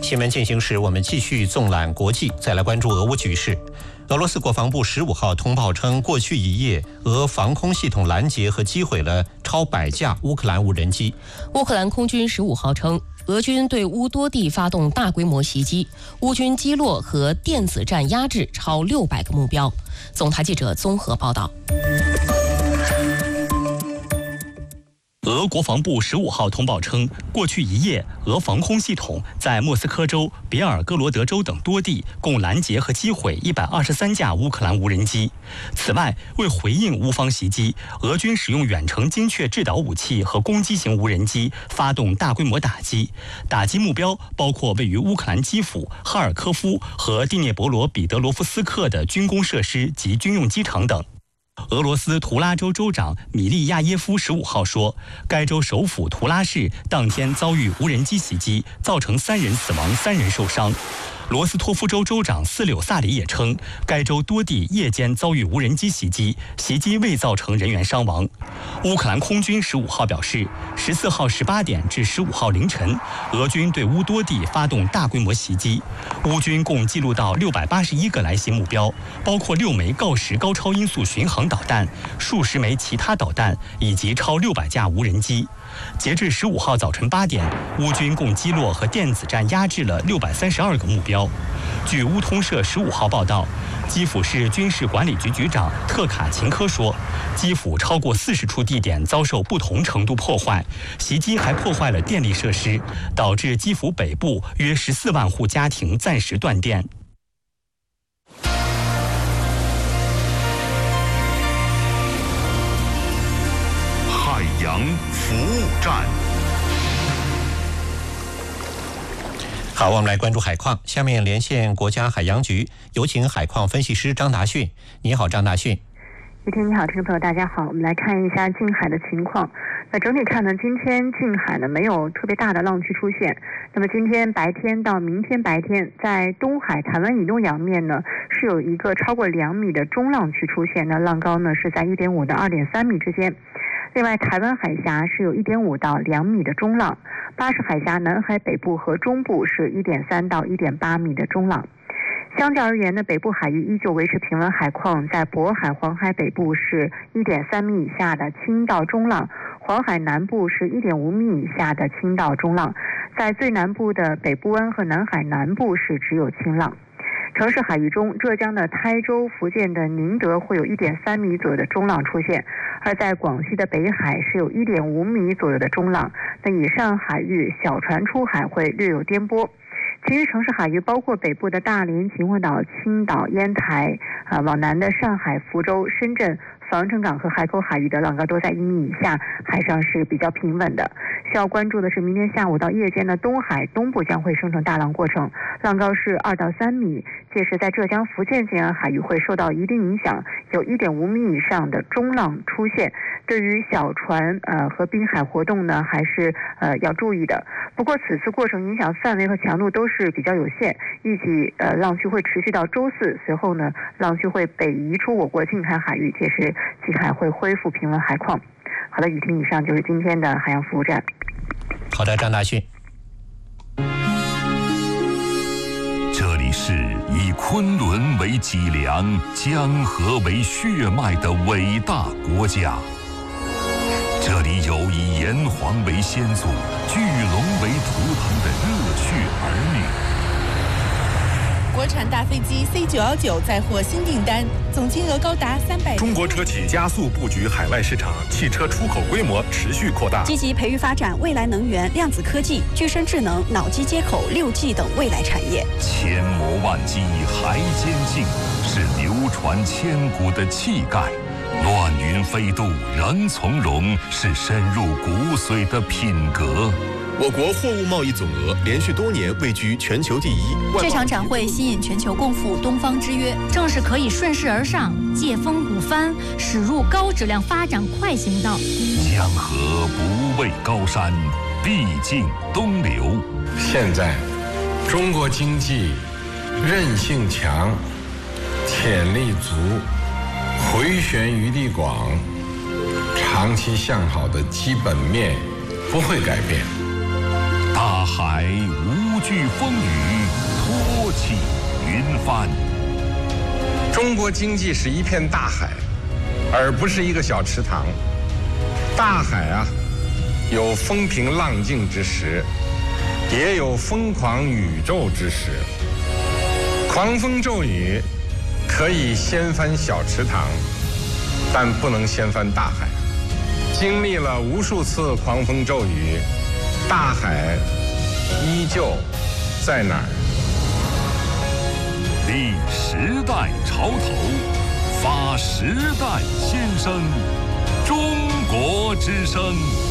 新闻进行时，我们继续纵览国际，再来关注俄乌局势。俄罗斯国防部15号通报称，过去一夜，俄防空系统拦截和击毁了超100架乌克兰无人机。 乌克兰空军15号称，俄军对乌多地发动大规模袭击，乌军击落和电子战压制超600个目标。总台记者综合报道。 俄国防部15号通报称，过去一夜，俄防空系统在莫斯科州、别尔哥罗德州等多地共拦截和击毁123架乌克兰无人机。此外，为回应乌方袭击，俄军使用远程精确制导武器和攻击型无人机发动大规模打击，打击目标包括位于乌克兰基辅、哈尔科夫和第聂伯罗彼得罗夫斯克的军工设施及军用机场等。俄罗斯图拉州州长米利亚耶夫15号说，该州首府图拉市当天遭遇无人机袭击，造成3人死亡，3人受伤。罗斯托夫州州长斯柳萨里也称，该州多地夜间遭遇无人机袭击，袭击未造成人员伤亡。乌克兰空军15号表示，14号18点至15号凌晨，俄军对乌多地发动大规模袭击，乌军共记录到681个来袭目标，包括6枚锆石高超音速巡航导弹、数十枚其他导弹以及超600架无人机。截至15号早晨8点，乌军共击落和电子战压制了632个目标。据乌通社15号报道，基辅市军事管理局局长特卡琴科说，基辅超过40处地点遭受不同程度破坏，袭击还破坏了电力设施，导致基辅北部约14万户家庭暂时断电。 海洋服务站。 好，我们来关注海况。下面连线国家海洋局，有请海况分析师张达训。你好，张达训。 雨婷你好，听众朋友大家好，我们来看一下近海的情况。那整体看呢，今天近海呢没有特别大的浪区出现。那么今天白天到明天白天，在东海、台湾以东洋面呢是有一个超过2米的中浪区出现，那浪高呢是在1.5到2.3米之间。另外，台湾海峡是有1.5到2米的中浪，巴士海峡南海北部和中部是1.3到1.8米的中浪。相较而言呢，北部海域依旧维持平稳海况，在渤海、黄海北部是1.3米以下的轻到中浪，黄海南部是1.5米以下的轻到中浪，在最南部的北部湾和南海南部是只有轻浪。城市海域中，浙江的台州、福建的宁德会有1.3米左右的中浪出现，而在广西的北海是有1.5米左右的中浪。那以上海域小船出海会略有颠簸。其余城市海域包括北部的大连、秦皇岛、青岛、烟台，往南的上海、福州、深圳、防城港和海口海域的浪高都在1米以下，海上是比较平稳的。需要关注的是，明天下午到夜间的东海东部将会生成大浪过程，浪高是2到3米，届时在浙江、福建沿岸海域会受到一定影响，有1.5米以上的中浪出现。对于小船和滨海活动呢，还是要注意的。不过此次过程影响范围和强度都是比较有限，预计浪区会持续到周4，随后呢浪区会北移出我国近海海域，届时近海会恢复平稳海况。好的，雨婷，以上就是今天的海洋服务站。 好的，张大训。 这里是以昆仑为脊梁、江河为血脉的伟大国家。这里有以炎黄为先祖、巨龙为图腾的热血儿女。 国产大飞机 C919 再获新订单，总金额高达300。 中国车企加速布局海外市场，汽车出口规模持续扩大， 积极培育发展未来能源、量子科技、具身智能、脑机接口、6G 等未来产业。 千磨万击还坚劲，是流传千古的气概。乱云飞渡仍从容，是深入骨髓的品格。 我国货物贸易总额连续多年位居全球第一。 这场展会吸引全球共赴东方之约， 正是可以顺势而上、借风鼓帆，驶入高质量发展快行道。 江河不畏高山，必尽东流。 现在，中国经济韧性强，潜力足，回旋余地广，长期向好的基本面不会改变。 大海无惧风雨，托起云帆。 中国经济是一片大海，而不是一个小池塘。大海啊，有风平浪静之时，也有疯狂宇宙之时。狂风骤雨可以掀翻小池塘，但不能掀翻大海。经历了无数次狂风骤雨，大海依旧在哪儿？ 立时代潮头，发时代先声，中国之声。